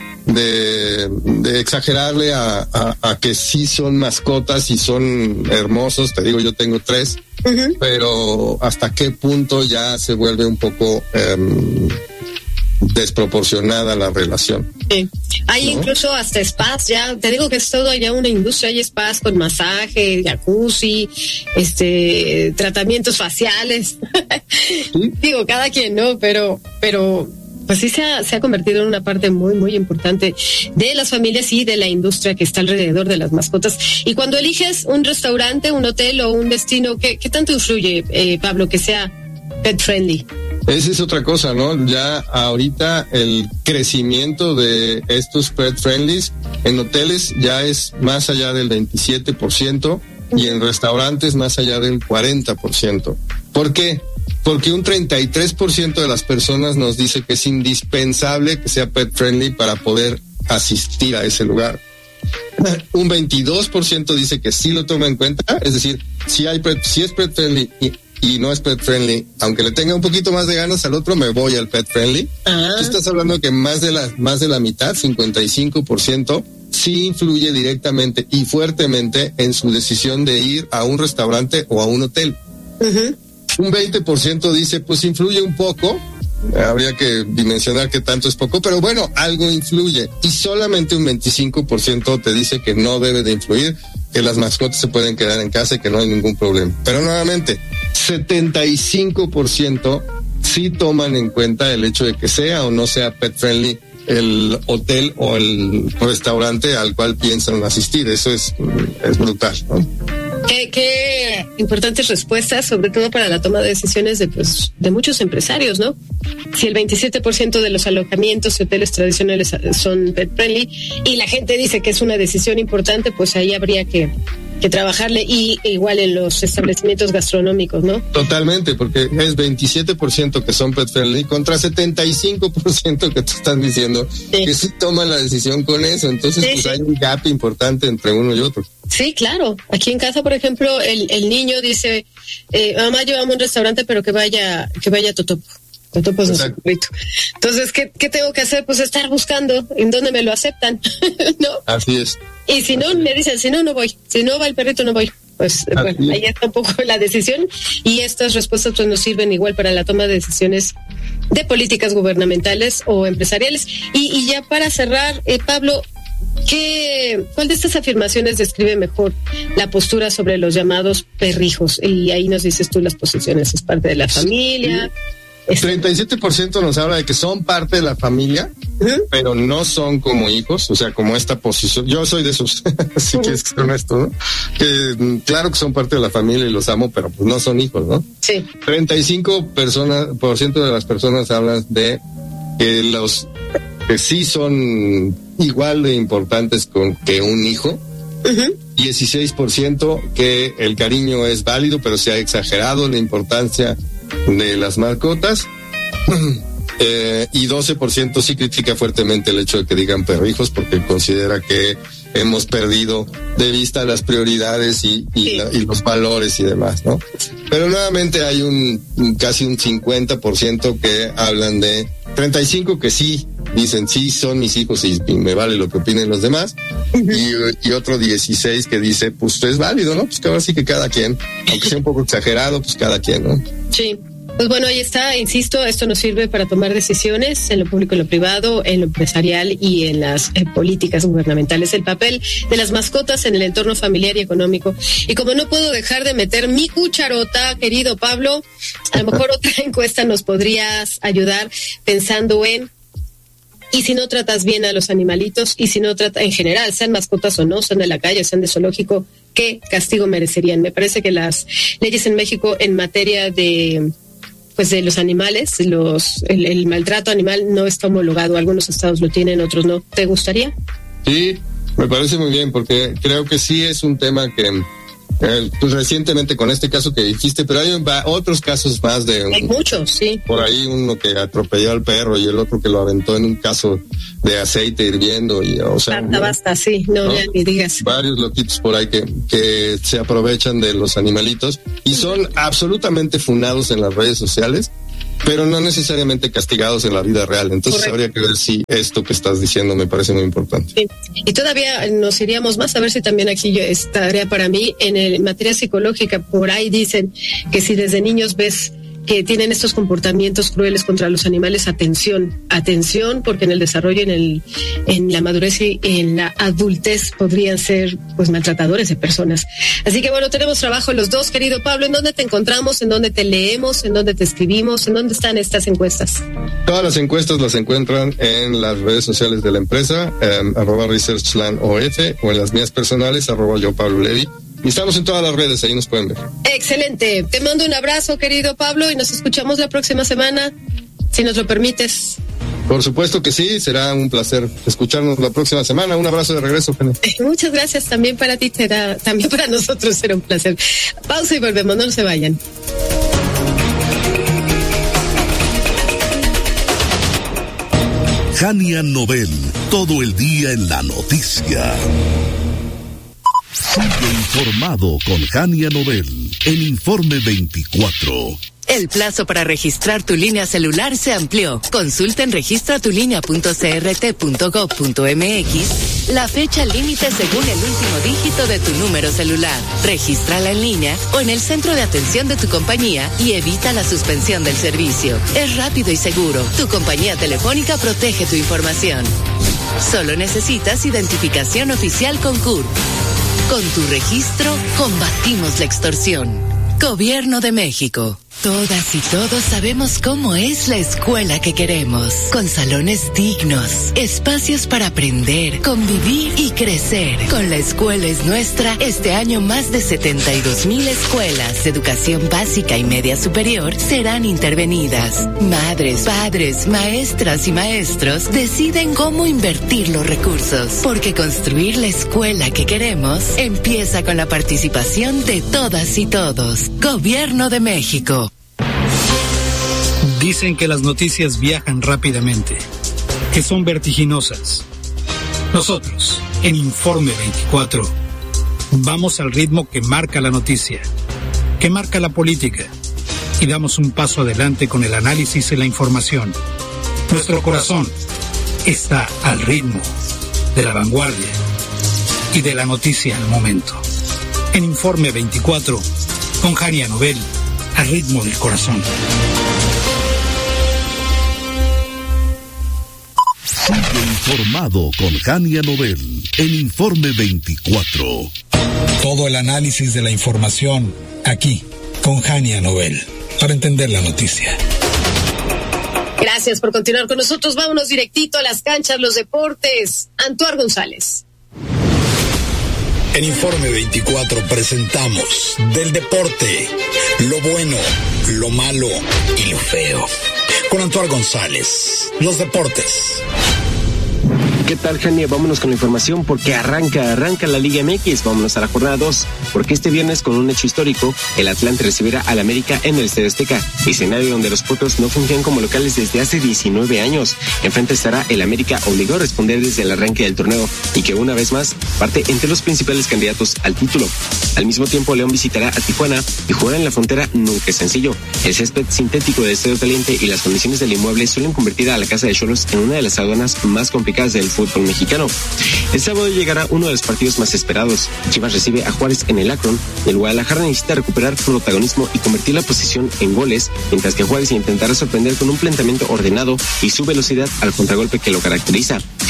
Speaker 19: de, de exagerarle a, a, a que sí son mascotas y son hermosos. Te digo, yo tengo tres, uh-huh, pero hasta qué punto ya se vuelve un poco um, desproporcionada la relación.
Speaker 1: Sí. Hay, ¿no?, incluso hasta spas, ya te digo que es todo ya una industria, hay spas con masaje, jacuzzi, este, tratamientos faciales. ¿Sí? Digo, cada quien, ¿no? Pero, pero pues sí se ha, se ha convertido en una parte muy, muy importante de las familias y de la industria que está alrededor de las mascotas. Y cuando eliges un restaurante, un hotel o un destino, ¿qué, qué tanto influye, eh, Pablo, que sea pet friendly?
Speaker 19: Esa es otra cosa, ¿no? Ya ahorita el crecimiento de estos pet friendlies en hoteles ya es más allá del veintisiete por ciento y en restaurantes más allá del cuarenta por ciento. ¿Por qué? Porque un treinta y tres por ciento de las personas nos dice que es indispensable que sea pet friendly para poder asistir a ese lugar. Un veintidós por ciento dice que sí lo toma en cuenta, es decir, si hay pet, si es pet friendly y, y no es pet friendly, aunque le tenga un poquito más de ganas al otro, me voy al pet friendly. Ah. Tú estás hablando que más de la más de la mitad, cincuenta y cinco por ciento, sí influye directamente y fuertemente en su decisión de ir a un restaurante o a un hotel. Uh-huh. Un veinte por ciento dice, pues influye un poco, habría que dimensionar qué tanto es poco, pero bueno, algo influye. Y solamente un veinticinco por ciento te dice que no debe de influir, que las mascotas se pueden quedar en casa y que no hay ningún problema. Pero nuevamente, setenta y cinco por ciento sí toman en cuenta el hecho de que sea o no sea pet friendly el hotel o el restaurante al cual piensan asistir. Eso es, es brutal, ¿no?
Speaker 1: Qué, qué importantes respuestas, sobre todo para la toma de decisiones de, pues, de muchos empresarios, ¿no? Si el veintisiete por ciento de los alojamientos y hoteles tradicionales son pet friendly y la gente dice que es una decisión importante, pues ahí habría que, que trabajarle, y igual en los establecimientos gastronómicos, ¿no?
Speaker 19: Totalmente, porque es veintisiete por ciento que son pet friendly contra setenta y cinco por ciento que te están diciendo, sí, que sí toman la decisión con eso. Entonces, sí, pues sí, hay un gap importante entre uno y otro.
Speaker 1: Sí, claro. Aquí en casa, por ejemplo, el, el niño dice, eh, mamá, llevamos a un restaurante, pero que vaya, que vaya Totopo. Totopo es un perrito. Entonces, ¿qué, ¿qué tengo que hacer? Pues estar buscando en dónde me lo aceptan, ¿no?
Speaker 19: Así es.
Speaker 1: Y si no, me dicen, si no, no voy. Si no va el perrito, no voy. Pues bueno, ahí está un poco la decisión, y estas respuestas pues nos sirven igual para la toma de decisiones de políticas gubernamentales o empresariales. Y, y ya para cerrar, eh, Pablo, ¿qué, ¿cuál de estas afirmaciones describe mejor la postura sobre los llamados perrijos? Y ahí nos dices tú las posiciones, es parte de la familia.
Speaker 19: treinta y siete por ciento nos habla de que son parte de la familia, uh-huh, pero no son como hijos, o sea, como esta posición. Yo soy de esos, si uh-huh, quieres que sea honesto, ¿no? Que claro que son parte de la familia y los amo, pero pues no son hijos, ¿no?
Speaker 1: Sí.
Speaker 19: treinta y cinco por ciento de las personas hablan de que los que sí son igual de importantes con que un hijo. Uh-huh. dieciséis por ciento que el cariño es válido, pero se ha exagerado la importancia de las mascotas. eh, y doce por ciento sí critica fuertemente el hecho de que digan perrijos, porque considera que hemos perdido de vista las prioridades y, y, sí, la, y los valores y demás, ¿no? Pero nuevamente hay un casi un cincuenta por ciento que hablan de, treinta y cinco que sí dicen, sí, son mis hijos y, y me vale lo que opinen los demás, y, y otro dieciséis que dice, pues es válido, ¿no? Pues que ahora sí que cada quien, aunque sea un poco exagerado, pues cada quien, ¿no?
Speaker 1: Sí. Pues bueno, ahí está, insisto, esto nos sirve para tomar decisiones en lo público, en lo privado, en lo empresarial y en las eh, políticas gubernamentales. El papel de las mascotas en el entorno familiar y económico. Y como no puedo dejar de meter mi cucharota, querido Pablo, a lo mejor otra encuesta nos podrías ayudar pensando en, y si no tratas bien a los animalitos, y si no trata en general, sean mascotas o no, sean de la calle, sean de zoológico, ¿qué castigo merecerían? Me parece que las leyes en México en materia de pues de los animales, los el, el maltrato animal no está homologado. Algunos estados lo tienen, otros no. ¿Te gustaría?
Speaker 19: Sí, me parece muy bien, porque creo que sí es un tema que eh, pues recientemente con este caso que dijiste, pero hay va, otros casos más de...
Speaker 1: Hay un, muchos, sí.
Speaker 19: Por ahí uno que atropelló al perro y el otro que lo aventó en un caso de aceite hirviendo y, o sea...
Speaker 1: Basta, basta, sí, no, ¿no? Ya ni digas.
Speaker 19: Varios loquitos por ahí que, que se aprovechan de los animalitos y son absolutamente funados en las redes sociales, pero no necesariamente castigados en la vida real. Entonces Correcto. Habría que ver si esto que estás diciendo me parece muy importante.
Speaker 1: Sí. Y todavía nos iríamos más a ver si también aquí yo, esta tarea para mí en el, materia psicológica, por ahí dicen que si desde niños ves que tienen estos comportamientos crueles contra los animales, atención, atención, porque en el desarrollo, en el, en la madurez y en la adultez podrían ser pues maltratadores de personas. Así que bueno, tenemos trabajo los dos, querido Pablo. ¿En dónde te encontramos? ¿En dónde te leemos? ¿En dónde te escribimos? ¿En dónde están estas encuestas?
Speaker 19: Todas las encuestas las encuentran en las redes sociales de la empresa, eh, arroba researchland O F, o en las mías personales, arroba yo Pablo Levi. Y estamos en todas las redes, ahí nos pueden ver.
Speaker 1: Excelente. Te mando un abrazo, querido Pablo, y nos escuchamos la próxima semana, si nos lo permites.
Speaker 19: Por supuesto que sí, será un placer escucharnos la próxima semana. Un abrazo de regreso, Penny.
Speaker 1: Muchas gracias, también para ti será, también para nosotros será un placer. Pausa y volvemos, no se vayan.
Speaker 12: Jania Nobel, todo el día en la noticia. Sigue informado con Jania Nobel en Informe veinticuatro.
Speaker 20: El plazo para registrar tu línea celular se amplió. Consulta en registra tu línea punto c r t punto gov punto m x la fecha límite según el último dígito de tu número celular. Regístrala en línea o en el centro de atención de tu compañía y evita la suspensión del servicio. Es rápido y seguro. Tu compañía telefónica protege tu información. Solo necesitas identificación oficial con C U R P. Con tu registro, combatimos la extorsión. Gobierno de México. Todas y todos sabemos cómo es la escuela que queremos, con salones dignos, espacios para aprender, convivir y crecer. Con La Escuela es Nuestra, este año más de setenta y dos mil escuelas de educación básica y media superior serán intervenidas. Madres, padres, maestras y maestros deciden cómo invertir los recursos, porque construir la escuela que queremos empieza con la participación de todas y todos. Gobierno de México.
Speaker 13: Dicen que las noticias viajan rápidamente, que son vertiginosas. Nosotros, en Informe veinticuatro, vamos al ritmo que marca la noticia, que marca la política, y damos un paso adelante con el análisis y la información. Nuestro corazón está al ritmo de la vanguardia y de la noticia al momento. En Informe veinticuatro, con Jania Nobel, al ritmo del corazón.
Speaker 12: Sigue informado con Jania Nobel en Informe veinticuatro.
Speaker 11: Todo el análisis de la información aquí con Jania Nobel para entender la noticia.
Speaker 1: Gracias por continuar con nosotros. Vámonos directito a las canchas, los deportes. Antuar González.
Speaker 11: En Informe veinticuatro presentamos del deporte, lo bueno, lo malo y lo feo. Con Antuar González, los deportes.
Speaker 21: ¿Qué tal, Jania? Vámonos con la información porque arranca, arranca la Liga M X. Vámonos a la jornada dos, porque este viernes, con un hecho histórico, el Atlante recibirá al América en el Estadio Azteca, escenario donde los potros no fungían como locales desde hace diecinueve años. Enfrente estará el América, obligado a responder desde el arranque del torneo y que una vez más parte entre los principales candidatos al título. Al mismo tiempo, León visitará a Tijuana y jugar en la frontera nunca es sencillo. El césped sintético del Estadio Caliente y las condiciones del inmueble suelen convertir a la Casa de Xolos en una de las aduanas más complicadas del fútbol mexicano. El sábado llegará uno de los partidos más esperados. Chivas recibe a Juárez en el Akron y el Guadalajara necesita recuperar protagonismo y convertir la posición en goles, mientras que Juárez intentará sorprender con un planteamiento ordenado y su velocidad al contragolpe que lo caracteriza.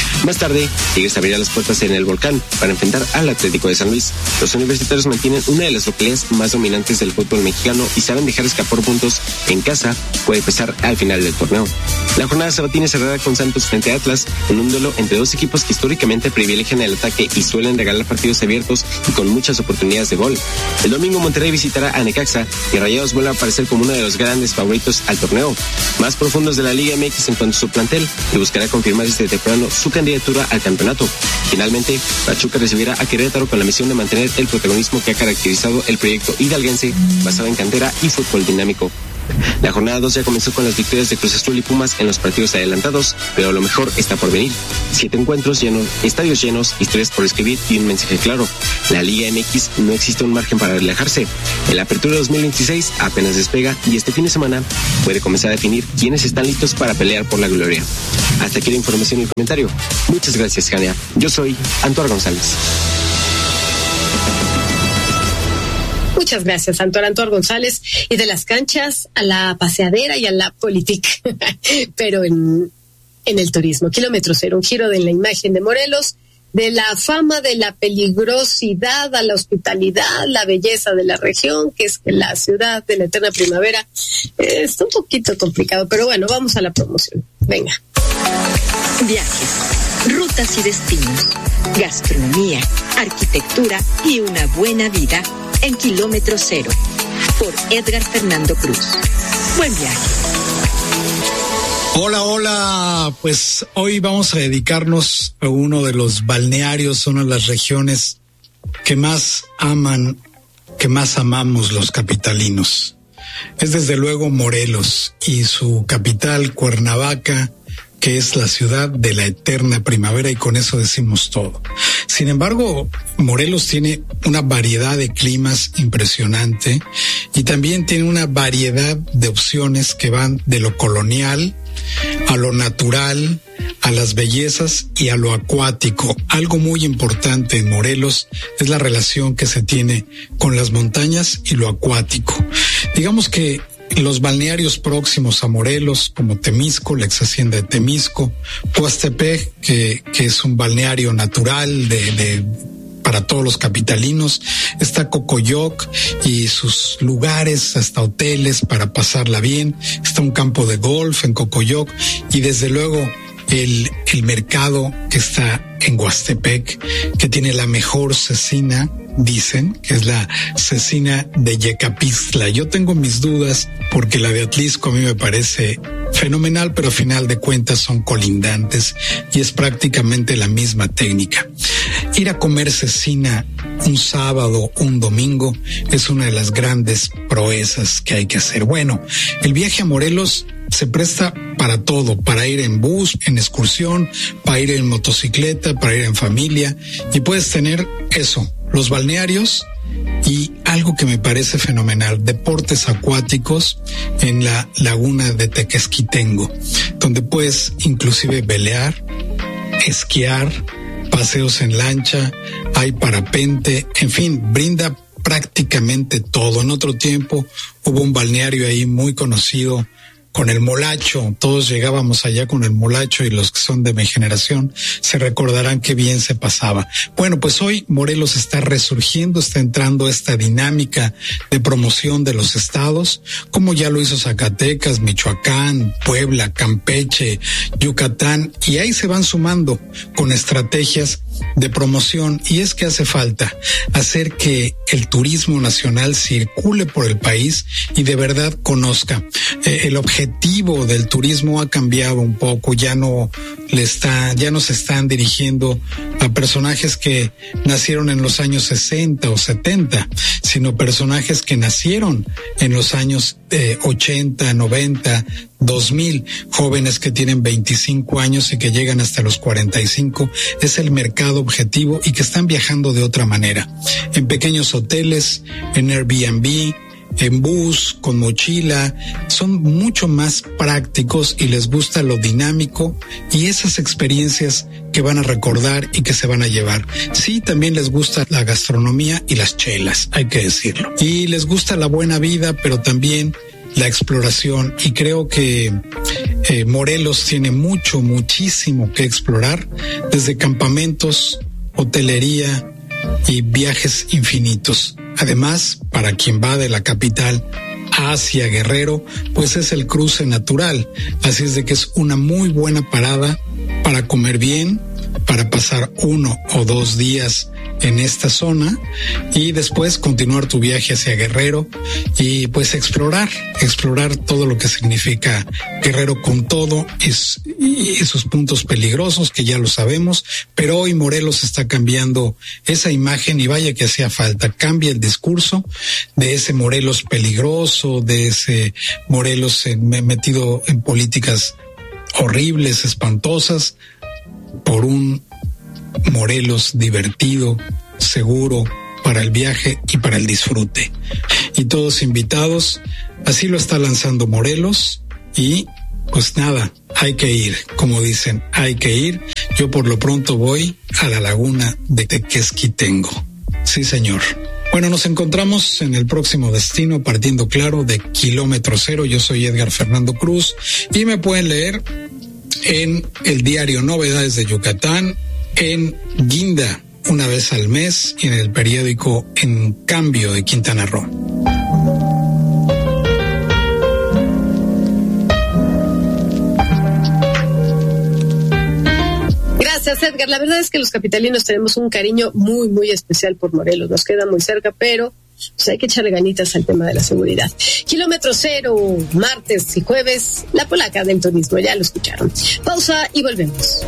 Speaker 21: Más tarde, Tigres abrirá las puertas en el Volcán para enfrentar al Atlético de San Luis. Los universitarios mantienen una de las localidades más dominantes del fútbol mexicano y saben dejar escapar puntos en casa, puede pesar al final del torneo. La jornada sabatina cerrará con Santos frente a Atlas, en un duelo entre dos equipos que históricamente privilegian el ataque y suelen regalar partidos abiertos y con muchas oportunidades de gol. El domingo Monterrey visitará a Necaxa y Rayados vuelve a aparecer como uno de los grandes favoritos al torneo. Más profundos de la Liga M X en cuanto a su plantel y buscará confirmar desde temprano su candidatura al campeonato. Finalmente, Pachuca recibirá a Querétaro con la misión de mantener el protagonismo que ha caracterizado el proyecto hidalguense basado en cantera y fútbol dinámico. La jornada dos ya comenzó con las victorias de Cruz Azul y Pumas en los partidos adelantados, pero lo mejor está por venir. Siete encuentros llenos, estadios llenos, historias por escribir y un mensaje claro. La Liga M X no existe un margen para relajarse. En la apertura dos mil veintiséis apenas despega y este fin de semana puede comenzar a definir quiénes están listos para pelear por la gloria. Hasta aquí la información y el comentario. Muchas gracias, Jania. Yo soy Antoine González.
Speaker 1: Muchas gracias, Antoine Antoine González. Y de las canchas a la paseadera y a la política, pero en, en el turismo. Kilómetro cero, un giro de la imagen de Morelos, de la fama de la peligrosidad a la hospitalidad, la belleza de la región, que es la ciudad de la eterna primavera. Eh, está un poquito complicado, pero bueno, vamos a la promoción. Venga.
Speaker 2: Viajes, rutas y destinos, gastronomía, arquitectura y una buena vida en Kilómetro Cero, por Edgar Fernando Cruz. Buen viaje.
Speaker 13: Hola, hola. Pues hoy vamos a dedicarnos a uno de los balnearios, una de las regiones que más aman, que más amamos los capitalinos. Es desde luego Morelos y su capital, Cuernavaca, que es la ciudad de la eterna primavera, y con eso decimos todo. Sin embargo, Morelos tiene una variedad de climas impresionante y también tiene una variedad de opciones que van de lo colonial a lo natural, a las bellezas y a lo acuático. Algo muy importante en Morelos es la relación que se tiene con las montañas y lo acuático. Digamos que los balnearios próximos a Morelos, como Temisco, la ex hacienda de Temisco, Tuastepec, que, que es un balneario natural de, de para todos los capitalinos, está Cocoyoc y sus lugares, hasta hoteles para pasarla bien, está un campo de golf en Cocoyoc y desde luego el, el mercado que está en Huastepec, que tiene la mejor cecina, dicen, que es la cecina de Yecapixtla. Yo tengo mis dudas porque la de Atlisco a mí me parece fenomenal, pero a final de cuentas son colindantes y es prácticamente la misma técnica. Ir a comer cecina un sábado, un domingo, es una de las grandes proezas que hay que hacer. Bueno, el viaje a Morelos se presta para todo, para ir en bus, en excursión, para ir en motocicleta, para ir en familia, y puedes tener eso, los balnearios y algo que me parece fenomenal, deportes acuáticos en la laguna de Tequesquitengo, donde puedes inclusive velear, esquiar, paseos en lancha, hay parapente, en fin, brinda prácticamente todo. En otro tiempo hubo un balneario ahí muy conocido con el Molacho, todos llegábamos allá con el Molacho y los que son de mi generación se recordarán qué bien se pasaba. Bueno, pues hoy Morelos está resurgiendo, está entrando esta dinámica de promoción de los estados, como ya lo hizo Zacatecas, Michoacán, Puebla, Campeche, Yucatán, y ahí se van sumando con estrategias de promoción, y es que hace falta hacer que el turismo nacional circule por el país y de verdad conozca. Eh, el objetivo del turismo ha cambiado un poco, ya no le está, ya no se están dirigiendo a personajes que nacieron en los años sesenta o setenta, sino personajes que nacieron en los años eh, ochenta, noventa, dos mil, jóvenes que tienen veinticinco años y que llegan hasta los cuarenta y cinco, es el mercado objetivo, y que están viajando de otra manera, en pequeños hoteles, en Airbnb, en bus, con mochila, son mucho más prácticos y les gusta lo dinámico y esas experiencias que van a recordar y que se van a llevar. Sí, también les gusta la gastronomía y las chelas, hay que decirlo. Y les gusta la buena vida, pero también la exploración, y creo que Eh, Morelos tiene mucho, muchísimo que explorar, desde campamentos, hotelería y viajes infinitos. Además, para quien va de la capital hacia Guerrero, pues es el cruce natural, así es de que es una muy buena parada para comer bien, para pasar uno o dos días en esta zona y después continuar tu viaje hacia Guerrero y pues explorar, explorar todo lo que significa Guerrero con todo es, y esos puntos peligrosos que ya lo sabemos, pero hoy Morelos está cambiando esa imagen y vaya que hacía falta, cambia el discurso de ese Morelos peligroso, de ese Morelos en, metido en políticas horribles, espantosas, por un Morelos divertido, seguro para el viaje y para el disfrute. Y todos invitados, así lo está lanzando Morelos y pues nada, hay que ir, como dicen, hay que ir. Yo por lo pronto voy a la laguna de Tequesquitengo. Sí, señor. Bueno, nos encontramos en el próximo destino partiendo claro de Kilómetro Cero. Yo soy Edgar Fernando Cruz y me pueden leer en el diario Novedades de Yucatán, en Guinda una vez al mes y en el periódico En Cambio de Quintana Roo.
Speaker 1: Gracias, Edgar. La verdad es que los capitalinos tenemos un cariño muy, muy especial por Morelos. Nos queda muy cerca, pero pues hay que echarle ganitas al tema de la seguridad. Kilómetro Cero, martes y jueves, la polaca del turismo, ya lo escucharon. Pausa y volvemos.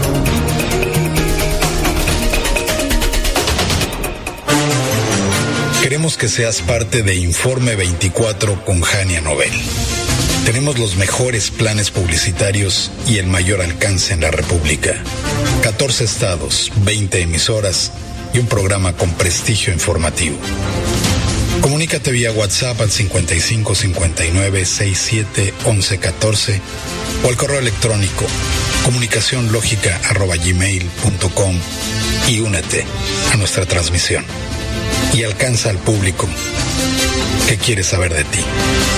Speaker 11: Queremos que seas parte de Informe veinticuatro con Jania Nobel. Tenemos los mejores planes publicitarios y el mayor alcance en la República. catorce estados, veinte emisoras y un programa con prestigio informativo. Comunícate vía WhatsApp al cincuenta y cinco cincuenta y nueve sesenta y siete once catorce o al correo electrónico comunicacionlógica arroba gmail punto com y únete a nuestra transmisión. Y alcanza al público que quiere saber de ti.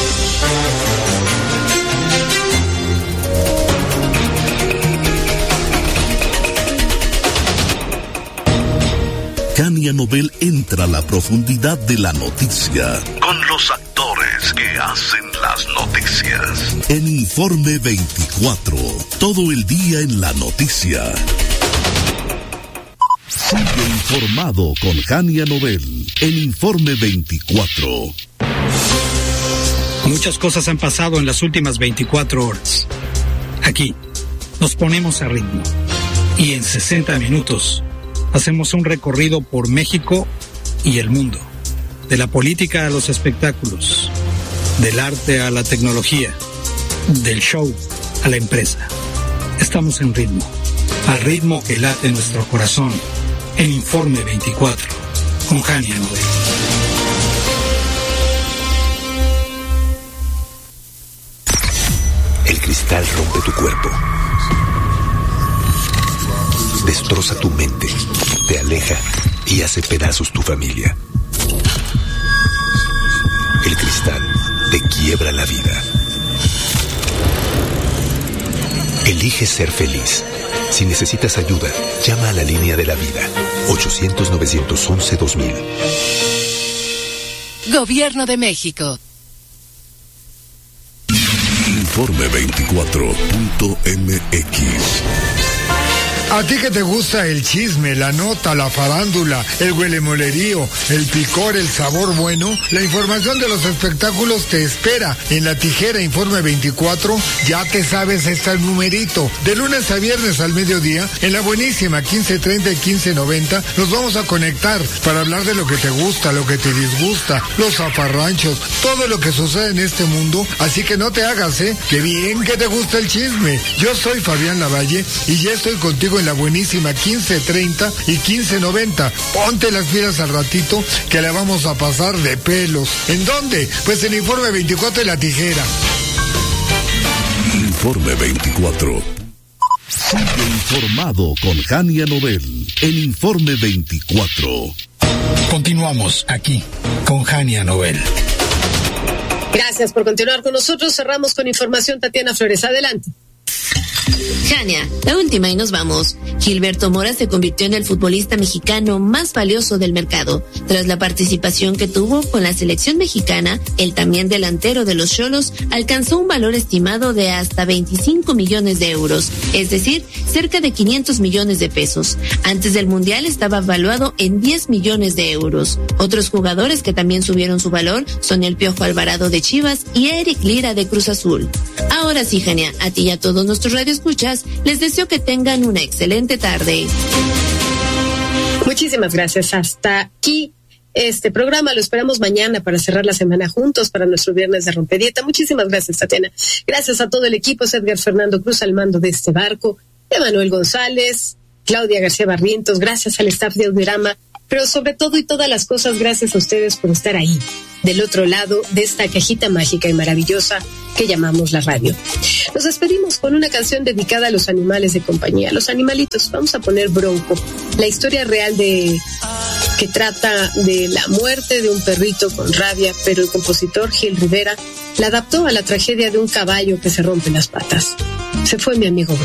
Speaker 12: Jania Nobel entra a la profundidad de la noticia con los actores que hacen las noticias. En Informe veinticuatro, todo el día en la noticia. Sigue informado con Jania Nobel en Informe veinticuatro.
Speaker 13: Muchas cosas han pasado en las últimas veinticuatro horas. Aquí nos ponemos a ritmo y en sesenta minutos hacemos un recorrido por México y el mundo, de la política a los espectáculos, del arte a la tecnología, del show a la empresa. Estamos en ritmo, al ritmo que late nuestro corazón. En Informe veinticuatro, con Jania Nobel.
Speaker 6: El cristal rompe tu cuerpo, destroza tu mente, te aleja y hace pedazos tu familia. El cristal te quiebra la vida. Elige ser feliz. Si necesitas ayuda, llama a la línea de la vida, ochocientos nueve once dos mil.
Speaker 20: Gobierno de México.
Speaker 12: Informe veinticuatro punto m x.
Speaker 18: A ti que te gusta el chisme, la nota, la farándula, el huelemolerío, el picor, el sabor bueno, la información de los espectáculos te espera en La Tijera Informe veinticuatro. Ya te sabes, está el numerito. De lunes a viernes al mediodía, en la buenísima quince treinta y quince noventa, nos vamos a conectar para hablar de lo que te gusta, lo que te disgusta, los zafarranchos, todo lo que sucede en este mundo. Así que no te hagas, ¿eh? ¡Qué bien que te gusta el chisme! Yo soy Fabián Lavalle y ya estoy contigo en la buenísima quince treinta y quince noventa. Ponte las pilas al ratito que la vamos a pasar de pelos. ¿En dónde? Pues en Informe veinticuatro y La Tijera.
Speaker 12: Informe veinticuatro. Sigue informado con Jania Nobel en Informe veinticuatro.
Speaker 13: Continuamos aquí con Jania Nobel.
Speaker 1: Gracias por continuar con nosotros. Cerramos con información. Tatiana Flores, adelante.
Speaker 3: Jania, la última y nos vamos. Gilberto Mora se convirtió en el futbolista mexicano más valioso del mercado. Tras la participación que tuvo con la selección mexicana, el también delantero de los Xolos alcanzó un valor estimado de hasta veinticinco millones de euros, es decir, cerca de quinientos millones de pesos. Antes del Mundial estaba valuado en diez millones de euros. Otros jugadores que también subieron su valor son el Piojo Alvarado de Chivas y Eric Lira de Cruz Azul. Ahora sí, Jania, a ti y a todos nuestros radioescuchas, les deseo que tengan una excelente tarde.
Speaker 1: Muchísimas gracias. Hasta aquí este programa. Lo esperamos mañana para cerrar la semana juntos para nuestro viernes de Rompedieta. Muchísimas gracias, Tatiana. Gracias a todo el equipo. Edgar Fernando Cruz al mando de este barco. Emanuel González, Claudia García Barrientos. Gracias al staff de Audiorama. Pero sobre todo y todas las cosas, gracias a ustedes por estar ahí, del otro lado de esta cajita mágica y maravillosa que llamamos la radio. Nos despedimos con una canción dedicada a los animales de compañía, los animalitos. Vamos a poner Bronco, la historia real de que trata de la muerte de un perrito con rabia, pero el compositor Gil Rivera la adaptó a la tragedia de un caballo que se rompe las patas. Se fue mi amigo Bronco.